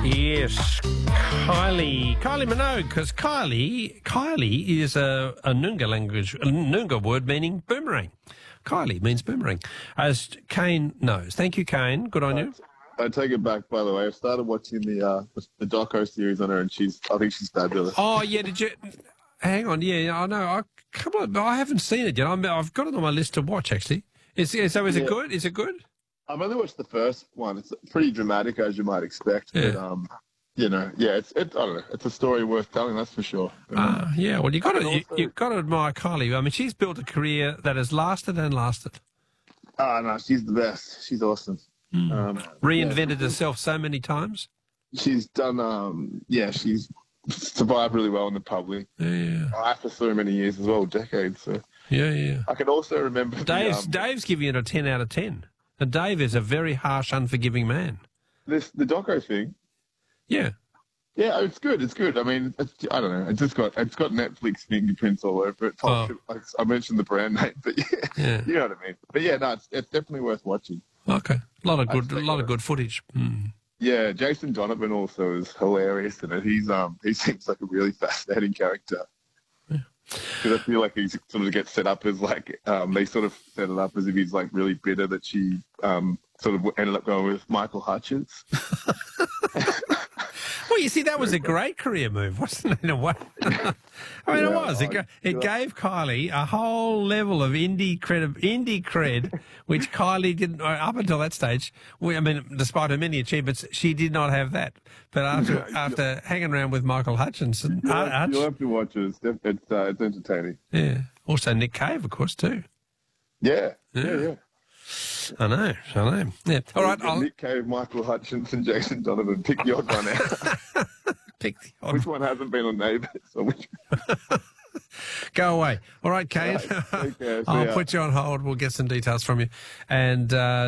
Yes, Kylie Minogue, because Kylie is a Noongar word meaning boomerang. Kylie means boomerang, as Kane knows. Thank you, Kane. Good on you. I take it back, by the way. I started watching the doco series on her, and I think she's fabulous. Oh, yeah, did you? Hang on, yeah, I know. Come on, I haven't seen it yet. I've got it on my list to watch, actually. Is it good? Is it good? I've only watched the first one. It's pretty dramatic, as you might expect. Yeah. But, it's I don't know. It's a story worth telling, that's for sure. Yeah, well, you've got to admire Kylie. I mean, she's built a career that has lasted and lasted. No, she's the best. She's awesome. Reinvented herself so many times. She's done, she's survived really well in the public. Yeah. After so many years as well, decades. So. Yeah. I can also remember... Dave's giving it a 10 out of 10. And Dave is a very harsh, unforgiving man. The doco thing? Yeah. Yeah, it's good. It's good. I mean, I don't know. It's got Netflix fingerprints all over it. I mentioned the brand name, but yeah, you know what I mean. But yeah, no, it's definitely worth watching. Okay, a lot of good footage. Yeah, Jason Donovan also is hilarious in it. He seems like a really fascinating character. Because I feel like he sort of gets set up as like they sort of set it up as if he's like really bitter that she sort of ended up going with Michael Hutchence. Well, you see, that was a great career move, wasn't it, in a way? I mean, it was. It gave Kylie a whole level of indie cred, which Kylie didn't, up until that stage. Despite her many achievements, she did not have that. But after hanging around with Michael Hutchinson... You'll have to watch it. It's entertaining. Yeah. Also Nick Cave, of course, too. Yeah. I know. Yeah. All right. Nick Cave, Michael Hutchinson, Jason Donovan. Pick the odd one out. Pick the odd. Which one hasn't been on Neighbours? Go away. All right, Kane. Right, take care. I'll put you on hold. We'll get some details from you. And